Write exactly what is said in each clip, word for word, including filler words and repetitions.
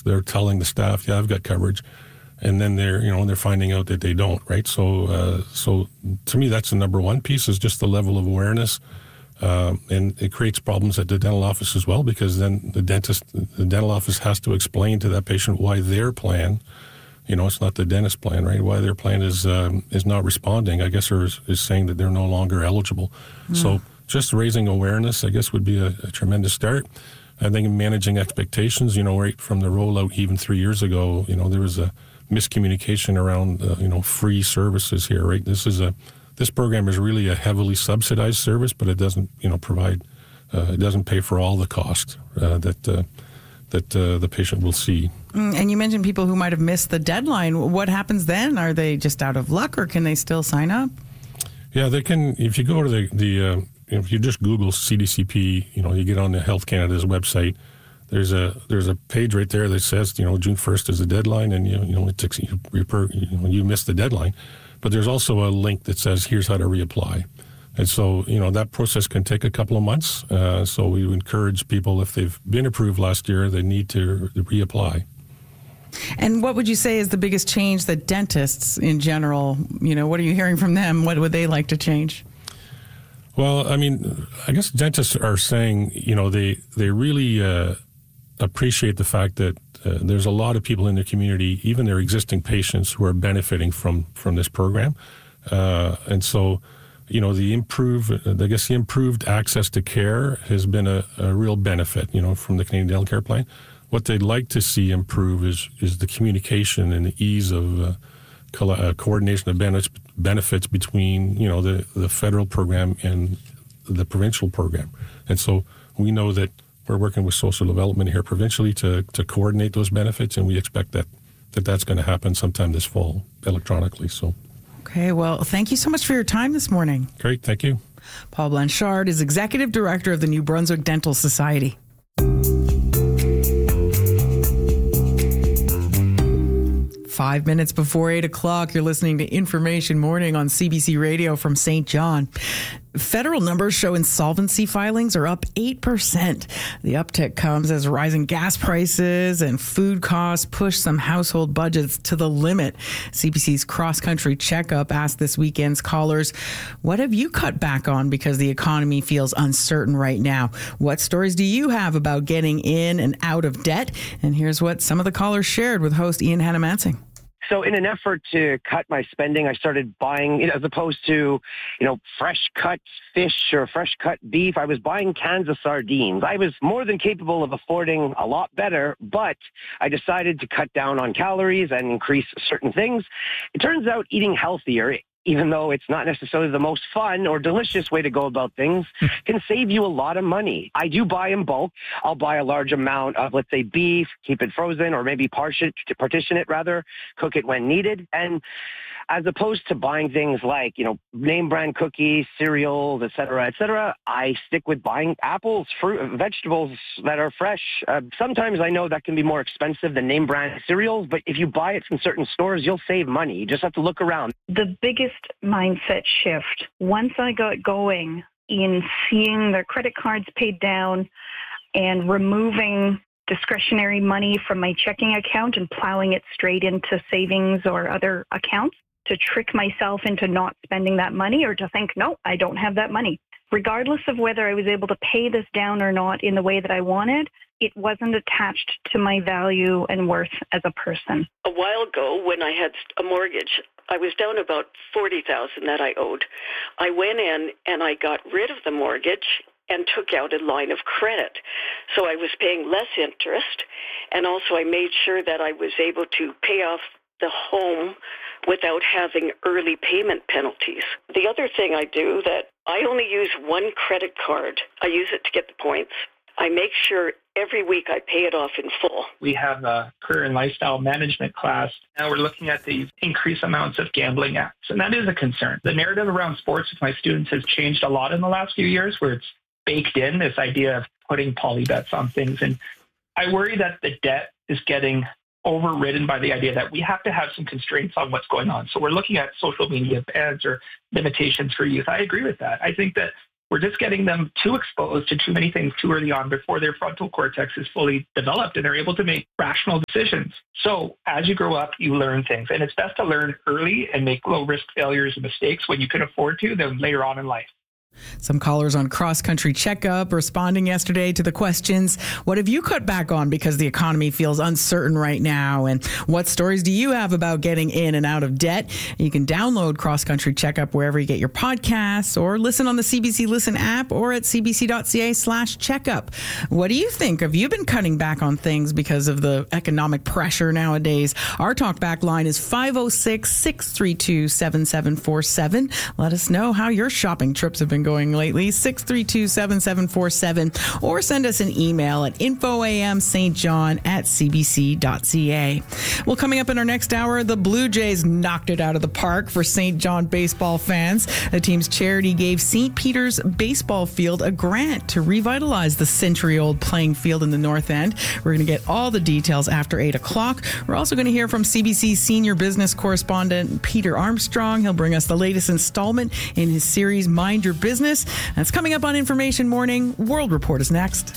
they're telling the staff, yeah, I've got coverage. And then they're, you know, they're finding out that they don't, right? So, uh, so to me, that's the number one piece is just the level of awareness. Um, and it creates problems at the dental office as well, because then the dentist, the dental office has to explain to that patient why their plan, you know, it's not the dentist plan, right? Why their plan is um, is not responding, I guess, or is, is saying that they're no longer eligible. Mm. So just raising awareness, I guess, would be a, a tremendous start. I think managing expectations, you know, right from the rollout even three years ago, you know, there was a miscommunication around, uh, you know, free services here, right? This is a, this program is really a heavily subsidized service, but it doesn't, you know, provide, uh, it doesn't pay for all the cost uh, that uh, that uh, the patient will see. And you mentioned people who might have missed the deadline. What happens then? Are they just out of luck, or can they still sign up? Yeah, they can. If you go to the the, uh, if you just Google C D C P, you know, you get on the Health Canada's website. There's a there's a page right there that says, you know, June first is the deadline, and you you know it takes you you, know, you missed the deadline. But there's also a link that says here's how to reapply, and so you know that process can take a couple of months. Uh, so we encourage people, if they've been approved last year, they need to reapply. And what would you say is the biggest change that dentists in general, you know, what are you hearing from them? What would they like to change? Well, I mean, I guess dentists are saying, you know, they they really. Uh, appreciate the fact that uh, there's a lot of people in the community, even their existing patients, who are benefiting from from this program. Uh, and so, you know, the improved, I guess the improved access to care has been a, a real benefit, you know, from the Canadian Dental Care Plan. What they'd like to see improve is is the communication and the ease of uh, co- uh, coordination of benefits, benefits between, you know, the, the federal program and the provincial program. And so we know that we're working with social development here provincially to, to coordinate those benefits, and we expect that, that that's going to happen sometime this fall electronically. So, okay, well, thank you so much for your time this morning. Great, thank you. Paul Blanchard is Executive Director of the New Brunswick Dental Society. Five minutes before eight o'clock, you're listening to Information Morning on C B C Radio from Saint John. Federal numbers show insolvency filings are up eight percent. The uptick comes as rising gas prices and food costs push some household budgets to the limit. C B C's Cross Country Checkup asked this weekend's callers, what have you cut back on because the economy feels uncertain right now? What stories do you have about getting in and out of debt? And here's what some of the callers shared with host Ian Hannah-Mansing. So in an effort to cut my spending, I started buying, you know, as opposed to, you know, fresh cut fish or fresh cut beef, I was buying cans of sardines. I was more than capable of affording a lot better, but I decided to cut down on calories and increase certain things. It turns out eating healthier, even though it's not necessarily the most fun or delicious way to go about things, can save you a lot of money. I do buy in bulk. I'll buy a large amount of, let's say, beef, keep it frozen, or maybe partition, partition it rather, cook it when needed. And as opposed to buying things like, you know, name brand cookies, cereals, et cetera, et cetera, I stick with buying apples, fruit, vegetables that are fresh. Uh, sometimes I know that can be more expensive than name brand cereals, but if you buy it from certain stores, you'll save money. You just have to look around. The biggest mindset shift, once I got going in seeing their credit cards paid down and removing discretionary money from my checking account and plowing it straight into savings or other accounts, to trick myself into not spending that money or to think, no, I don't have that money. Regardless of whether I was able to pay this down or not in the way that I wanted, it wasn't attached to my value and worth as a person. A while ago, when I had a mortgage, I was down about forty thousand dollars that I owed. I went in and I got rid of the mortgage and took out a line of credit. So I was paying less interest, and also I made sure that I was able to pay off the home without having early payment penalties. The other thing I do, that I only use one credit card. I use it to get the points. I make sure every week I pay it off in full. We have a career and lifestyle management class. Now we're looking at the increased amounts of gambling apps, and that is a concern. The narrative around sports with my students has changed a lot in the last few years, where it's baked in, this idea of putting poly bets on things. And I worry that the debt is getting overridden by the idea that we have to have some constraints on what's going on. So we're looking at social media bans or limitations for youth. I agree with that. I think that We're just getting them too exposed to too many things too early on before their frontal cortex is fully developed and they're able to make rational decisions. So as you grow up, you learn things. And it's best to learn early and make low-risk failures and mistakes when you can afford to than later on in life. Some callers on Cross Country Checkup responding yesterday to the questions, what have you cut back on because the economy feels uncertain right now? And what stories do you have about getting in and out of debt? You can download Cross Country Checkup wherever you get your podcasts or listen on the C B C Listen app or at cbc.ca slash checkup. What do you think? Have you been cutting back on things because of the economic pressure nowadays? Our talkback line is five oh six, six three two, seven seven four seven. Let us know how your shopping trips have been going lately, six three two, seven seven four seven, or send us an email at infoamstjohn at cbc.ca. Well, coming up in our next hour, the Blue Jays knocked it out of the park for Saint John baseball fans. The team's charity gave Saint Peter's Baseball Field a grant to revitalize the century-old playing field in the North End. We're going to get all the details after eight o'clock. We're also going to hear from C B C senior business correspondent Peter Armstrong. He'll bring us the latest installment in his series Mind Your Business. That's coming up on Information Morning. World Report is next.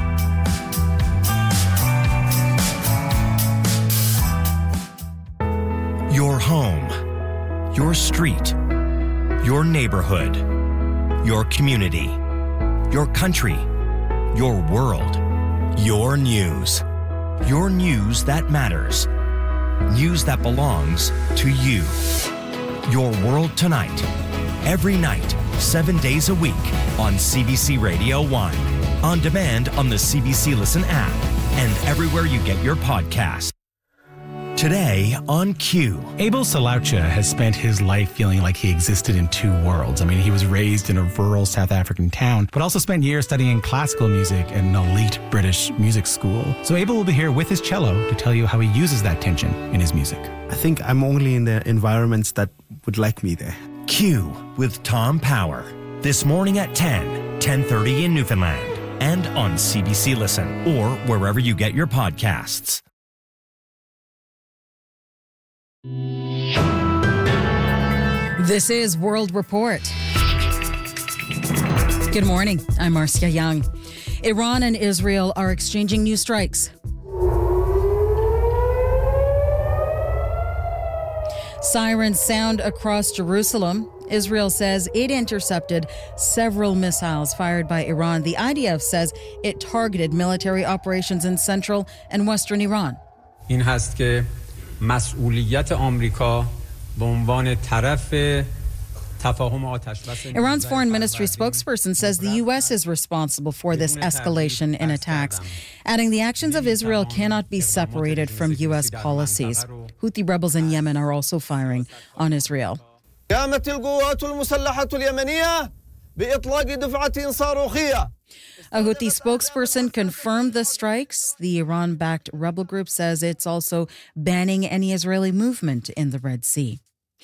Your home, your street, your neighborhood, your community, your country, your world, your news. Your news that matters. News that belongs to you. Your World Tonight. Every night, seven days a week on C B C Radio one. On demand on the C B C Listen app and everywhere you get your podcasts. Today on Q. Abel Salaucha has spent his life feeling like he existed in two worlds. I mean, he was raised in a rural South African town, but also spent years studying classical music at an elite British music school. So Abel will be here with his cello to tell you how he uses that tension in his music. I think I'm only in the environments that would like me there. Q with Tom Power. This morning at ten, ten thirty in Newfoundland. And on C B C Listen or wherever you get your podcasts. This is World Report. Good morning. I'm Marcia Young. Iran and Israel are exchanging new strikes. Sirens sound across Jerusalem. Israel says it intercepted several missiles fired by Iran. The I D F says it targeted military operations in central and western Iran. این هست که مسئولیت آمریکا به عنوان طرف تفاهم آتش بس. Iran's foreign ministry spokesperson says the U S is responsible for this escalation in attacks, adding the actions of Israel cannot be separated from U S policies. Houthi rebels in Yemen are also firing on Israel. قامت القوات المسلحة اليمنية بإطلاق دفعة صاروخية. A Houthi spokesperson confirmed the strikes. The Iran-backed rebel group says it's also banning any Israeli movement in the Red Sea.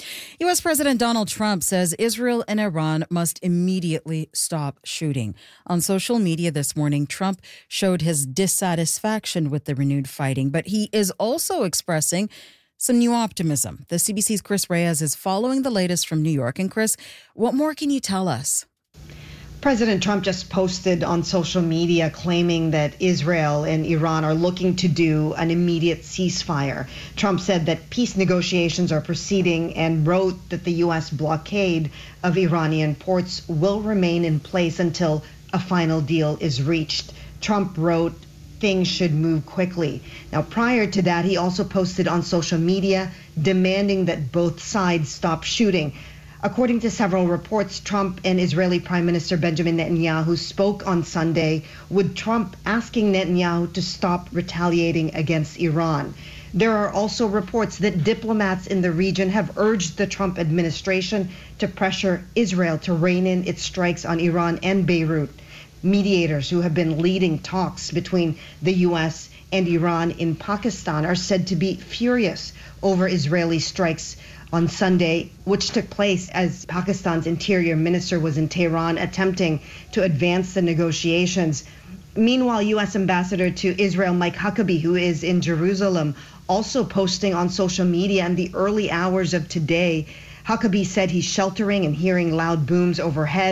U S President Donald Trump says Israel and Iran must immediately stop shooting. On social media this morning, Trump showed his dissatisfaction with the renewed fighting, but he is also expressing some new optimism. The C B C's Chris Reyes is following the latest from New York. And Chris, what more can you tell us? President Trump just posted on social media claiming that Israel and Iran are looking to do an immediate ceasefire. Trump said that peace negotiations are proceeding and wrote that the U S blockade of Iranian ports will remain in place until a final deal is reached. Trump wrote things should move quickly. Now, prior to that, he also posted on social media demanding that both sides stop shooting. According to several reports, Trump and Israeli Prime Minister Benjamin Netanyahu spoke on Sunday, with Trump asking Netanyahu to stop retaliating against Iran. There are also reports that diplomats in the region have urged the Trump administration to pressure Israel to rein in its strikes on Iran and Beirut. Mediators who have been leading talks between the U S and Iran in Pakistan are said to be furious over Israeli strikes on Sunday, which took place as Pakistan's interior minister was in Tehran attempting to advance the negotiations. Meanwhile, U S Ambassador to Israel Mike Huckabee, who is in Jerusalem, also posting on social media in the early hours of today. Huckabee said he's sheltering and hearing loud booms overhead.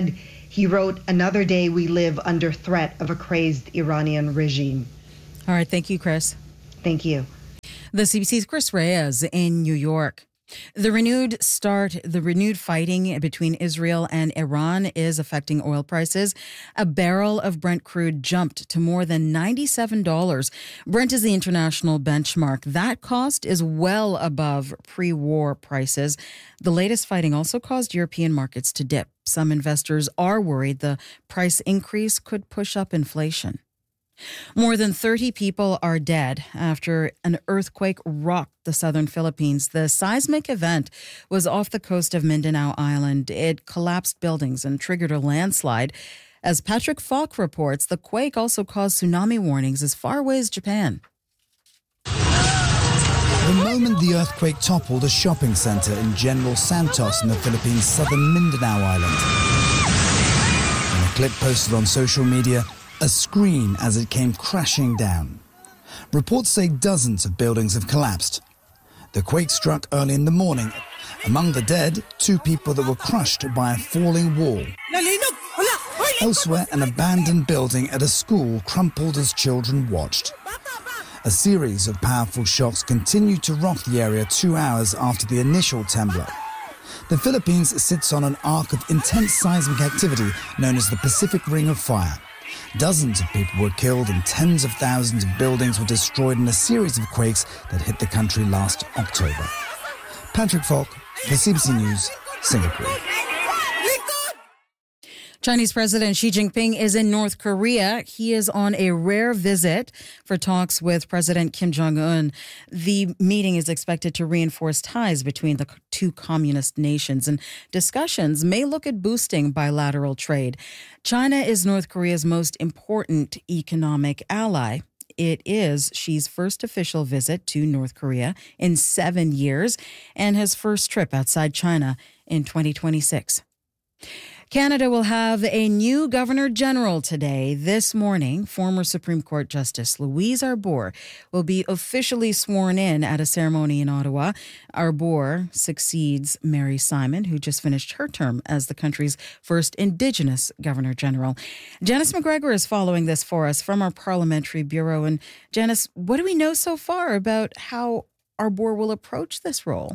He wrote, "Another day we live under threat of a crazed Iranian regime." All right. Thank you, Chris. Thank you. The C B C's Chris Reyes in New York. The renewed start, the renewed fighting between Israel and Iran is affecting oil prices. A barrel of Brent crude jumped to more than ninety-seven dollars. Brent is the international benchmark. That cost is well above pre-war prices. The latest fighting also caused European markets to dip. Some investors are worried the price increase could push up inflation. More than thirty people are dead after an earthquake rocked the southern Philippines. The seismic event was off the coast of Mindanao Island. It collapsed buildings and triggered a landslide. As Patrick Falk reports, the quake also caused tsunami warnings as far away as Japan. The moment the earthquake toppled a shopping centre in General Santos in the Philippines' southern Mindanao Island. In a clip posted on social media, a scream as it came crashing down. Reports say dozens of buildings have collapsed. The quake struck early in the morning. Among the dead, two people that were crushed by a falling wall. Elsewhere, an abandoned building at a school crumpled as children watched. A series of powerful shocks continued to rock the area two hours after the initial tremor. The Philippines sits on an arc of intense seismic activity known as the Pacific Ring of Fire. Dozens of people were killed and tens of thousands of buildings were destroyed in a series of quakes that hit the country last October. Patrick Falk, for C B C News, Singapore. Chinese President Xi Jinping is in North Korea. He is on a rare visit for talks with President Kim Jong-un. The meeting is expected to reinforce ties between the two communist nations, and discussions may look at boosting bilateral trade. China is North Korea's most important economic ally. It is Xi's first official visit to North Korea in seven years and his first trip outside China in twenty twenty-six. Canada will have a new Governor General today. This morning, former Supreme Court Justice Louise Arbour will be officially sworn in at a ceremony in Ottawa. Arbour succeeds Mary Simon, who just finished her term as the country's first Indigenous Governor General. Janice McGregor is following this for us from our Parliamentary Bureau. And Janice, what do we know so far about how Arbour will approach this role?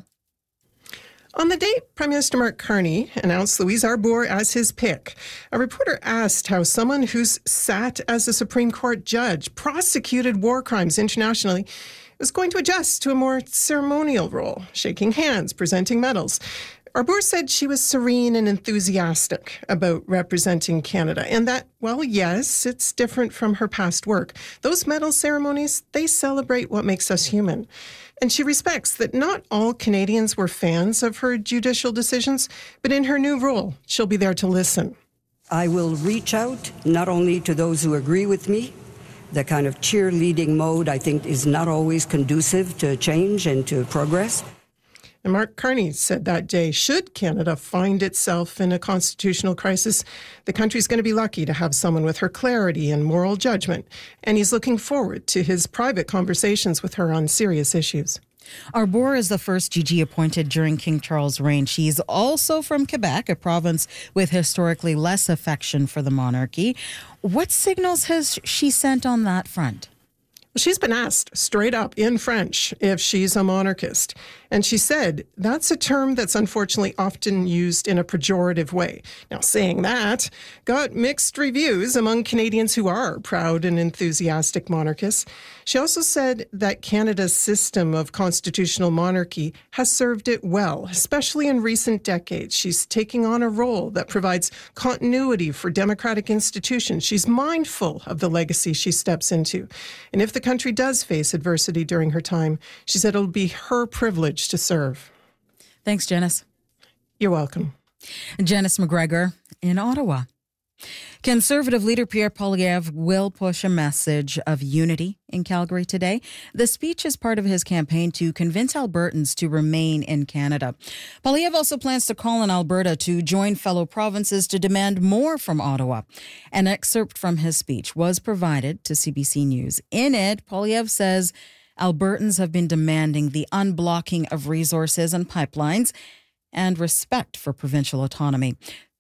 On the date, Prime Minister Mark Carney announced Louise Arbour as his pick. A reporter asked how someone who's sat as a Supreme Court judge, prosecuted war crimes internationally, was going to adjust to a more ceremonial role, shaking hands, presenting medals. Arbour said she was serene and enthusiastic about representing Canada, and that, well, yes, it's different from her past work. Those medal ceremonies, they celebrate what makes us human. And she respects that not all Canadians were fans of her judicial decisions, but in her new role, she'll be there to listen. I will reach out not only to those who agree with me. The kind of cheerleading mode, I think, is not always conducive to change and to progress. And Mark Carney said that day, should Canada find itself in a constitutional crisis, the country's going to be lucky to have someone with her clarity and moral judgment. And he's looking forward to his private conversations with her on serious issues. Arbour is the first G G appointed during King Charles' reign. She's also from Quebec, a province with historically less affection for the monarchy. What signals has she sent on that front? She's been asked straight up in French if she's a monarchist. And she said that's a term that's unfortunately often used in a pejorative way. Now, saying that got mixed reviews among Canadians who are proud and enthusiastic monarchists. She also said that Canada's system of constitutional monarchy has served it well, especially in recent decades. She's taking on a role that provides continuity for democratic institutions. She's mindful of the legacy she steps into. And if the country does face adversity during her time, she said it'll be her privilege to serve. Thanks, Janice. You're welcome. Janice McGregor in Ottawa. Conservative leader Pierre Poilievre will push a message of unity in Calgary today. The speech is part of his campaign to convince Albertans to remain in Canada. Poilievre also plans to call on Alberta to join fellow provinces to demand more from Ottawa. An excerpt from his speech was provided to C B C News. In it, Poilievre says Albertans have been demanding the unblocking of resources and pipelines and respect for provincial autonomy.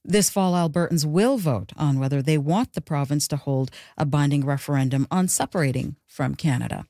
This fall, Albertans will vote on whether they want the province to hold a binding referendum on separating from Canada.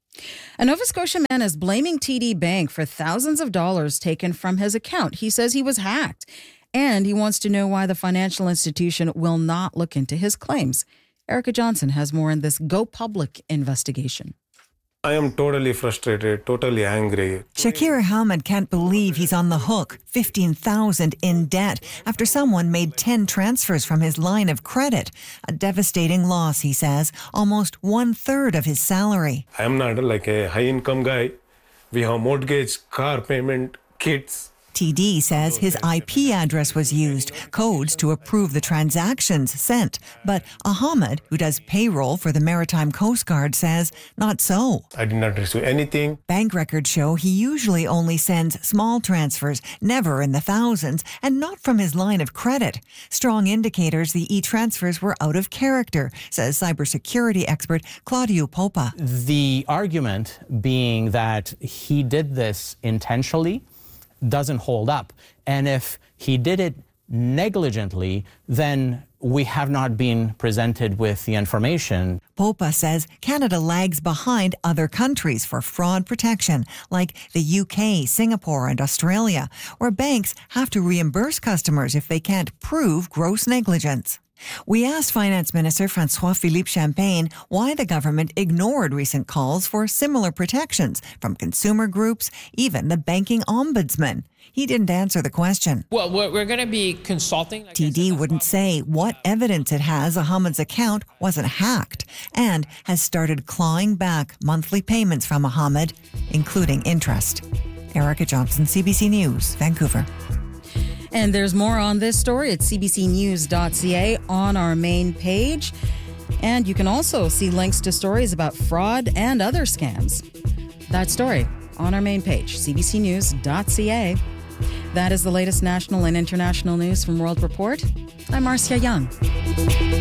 A Nova Scotia man is blaming T D Bank for thousands of dollars taken from his account. He says he was hacked, and he wants to know why the financial institution will not look into his claims. Erica Johnson has more in this Go Public investigation. I am totally frustrated, totally angry. Shakir Ahmed can't believe he's on the hook, fifteen thousand dollars in debt, after someone made ten transfers from his line of credit. A devastating loss, he says, almost one-third of his salary. I am not like a high-income guy. We have mortgage, car payment, kids. T D says his I P address was used, codes to approve the transactions sent. But Ahmed, who does payroll for the Maritime Coast Guard, says not so. I did not receive anything. Bank records show he usually only sends small transfers, never in the thousands, and not from his line of credit. Strong indicators the e-transfers were out of character, says cybersecurity expert Claudio Popa. The argument being that he did this intentionally doesn't hold up. And if he did it negligently, then we have not been presented with the information. Popa says Canada lags behind other countries for fraud protection, like the U K, Singapore, and Australia, where banks have to reimburse customers if they can't prove gross negligence. We asked Finance Minister François-Philippe Champagne why the government ignored recent calls for similar protections from consumer groups, even the banking ombudsman. He didn't answer the question. Well, we're going to be consulting. Like T D wouldn't say what evidence it has Ahmed's account wasn't hacked and has started clawing back monthly payments from Ahmed, including interest. Erica Johnson, C B C News, Vancouver. And there's more on this story at c b c news dot c a on our main page. And you can also see links to stories about fraud and other scams. That story on our main page, c b c news dot c a. That is the latest national and international news from World Report. I'm Marcia Young.